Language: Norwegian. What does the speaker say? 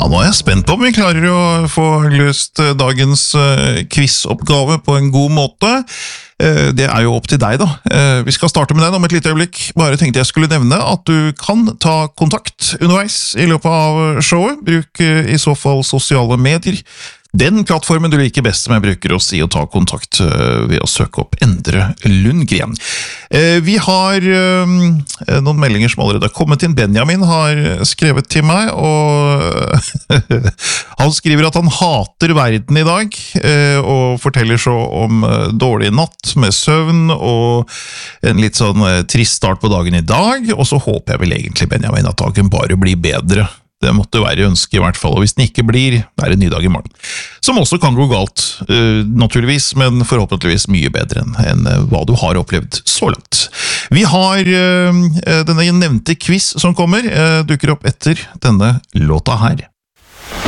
Nå er jeg spent på om vi klarer å få løst dagens quizoppgave på en god måte. Det er jo opp til deg da. Vi skal starte med den om et lite øyeblikk. Bare tenkte jeg skulle nevne at du kan ta kontakt underveis i løpet av showet. Bruk i så fall sosiale medier. Den plattformen du liker best som jeg bruker å si å ta kontakt ved å søke opp Endre Lundgren. Vi har noen meldinger som allerede har kommet inn. Benjamin har skrevet til meg, og han skriver at han hater verden i dag, og forteller så om dårlig natt med søvn, og en litt sånn trist start på dagen i dag, og så håper jeg vel egentlig, Benjamin, at dagen bare blir bedre. Det måtte være ønske i hvert fall, og hvis den ikke blir, det er en ny dag i morgen. Som også kan gå galt, naturligvis, men forhåpentligvis mye bedre enn hva du har opplevd så langt. Vi har denne nevnte quiz som kommer, dukker opp etter denne låta her.